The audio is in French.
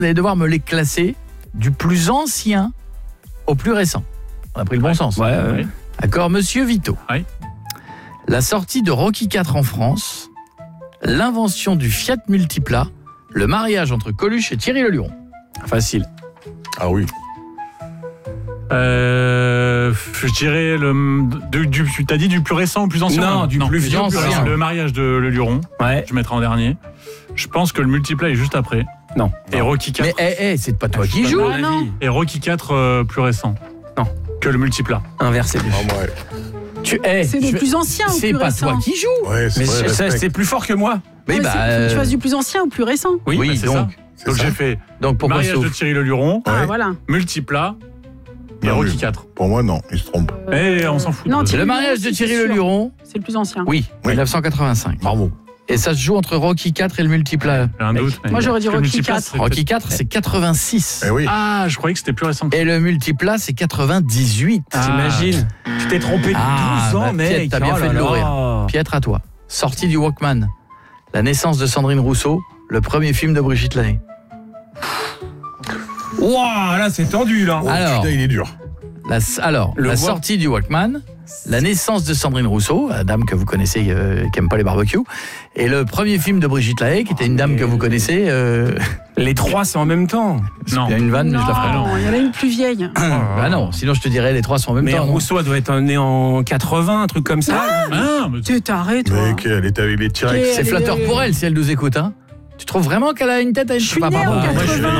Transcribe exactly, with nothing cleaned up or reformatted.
Vous allez devoir me les classer du plus ancien au plus récent. On a pris le bon ouais. sens. Ouais, ouais. D'accord, monsieur Vito. Oui. La sortie de Rocky quatre en France, l'invention du Fiat Multipla, le mariage entre Coluche et Thierry Le Luron. Facile. Ah oui. Euh, je dirais le du, du tu t'as dit du plus récent au plus ancien. Non, du plus vieux, ancien. récent. Le mariage de Le Luron. Ouais. Je mettrai en dernier. Je pense que le multiplat est juste après. Non. Et Rocky quatre. Mais hey, hey, c'est pas toi Je qui suis joues. pas de mon avis. Et Rocky quatre euh, plus récent. Non. Que le multiplat. Inversé. Ah, ouais. Tu es. C'est le plus ancien ou C'est plus pas récent? toi qui joues. Ouais, c'est Mais vrai, c'est- ça, respect. c'est plus fort que moi. Oui, Ouais, bah, c'est- faut que euh, tu fasses du plus ancien ou plus récent? oui, bah, c'est donc, ça. C'est Donc ça. j'ai fait donc pourquoi mariage sauf de Thierry Le Luron, Ah Ouais. voilà. multiplat et Non, Rocky oui. quatre. Pour moi, non, il se trompe. Eh, on s'en fout. Non, de- Thierry Le Le mariage Luron, de c'est Thierry Le sûr. Luron, C'est le plus ancien. oui, Oui. dix-neuf cent quatre-vingt-cinq. Bravo. Et ça se joue entre Rocky quatre et le Multipla. J'ai un doute. mais- Moi, j'aurais dit Parce que le Rocky multiplat, quatre. c'est Rocky peut-être- quatre, c'est quatre-vingt-six. Eh oui. Ah, je croyais que c'était plus récent. que ça. Et le Multipla, c'est quatre-vingt-dix-huit. Ah. T'imagines? Tu t'es trompé de Ah, douze ans, bah, mec. Piet, t'as bien Oh fait là de là. l'ouvrir. Pietre à toi. Sortie du Walkman. La naissance de Sandrine Rousseau, le premier film de Brigitte Lahaie. Ouah, là, c'est tendu, là. Oh, Alors. putain, il est dur. La, alors, Le la voir- sortie du Walkman, la naissance de Sandrine Rousseau, la dame que vous connaissez, euh, qui aime pas les barbecues, et le premier film de Brigitte Lahaie, qui était une dame que vous connaissez. Euh, Les trois, c'est en même temps. Non. il y a une vanne, mais Non, je la ferai. non. il y en a une plus vieille. Bah non, sinon je te dirais les trois sont en même Mais temps. non Rousseau, elle doit être né en quatre-vingts, un truc comme ça. Ah, mais Tu t'arrêtes, toi. Mec, elle était avec les T-Rex. Et- C'est elle est- flatteur pour elle si elle nous écoute. Hein. Tu trouves vraiment qu'elle a une tête à une Je suis Pas née par en rapport à- moi, je suis quatre-vingts.